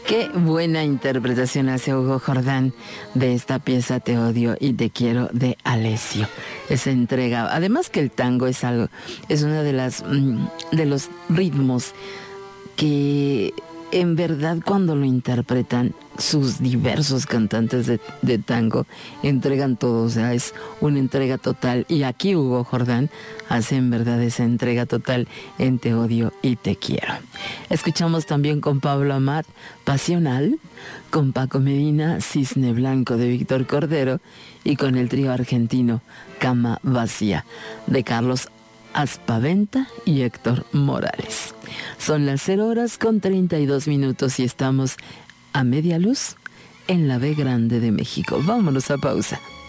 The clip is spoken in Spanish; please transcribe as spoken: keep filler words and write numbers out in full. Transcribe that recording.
Qué buena interpretación hace Hugo Jordán de esta pieza Te odio y te quiero de Alessio. Esa entrega, además que el tango es algo, es una de las de los ritmos que en verdad cuando lo interpretan sus diversos cantantes de, de tango entregan todo, o sea, es una entrega total, y aquí Hugo Jordán hace en verdad esa entrega total en Te odio y te quiero. Escuchamos también con Pablo Amat Pasional, con Paco Medina Cisne Blanco de Víctor Cordero y con el trío argentino Cama Vacía de Carlos Aspaventa y Héctor Morales. Son las cero horas con treinta y dos minutos y estamos a media luz en la B Grande de México. Vámonos a pausa.